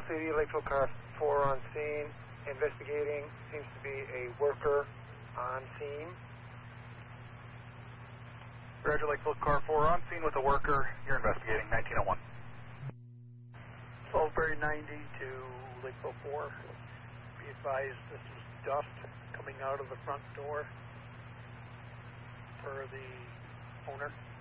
City, Lakeville Car 4 on scene, investigating. Seems to be a worker on scene. Roger, Lakeville Car 4 on scene with a worker. You're investigating, 1901. Salisbury 90 to Lakeville 4. Be advised this is dust coming out of the front door for the owner.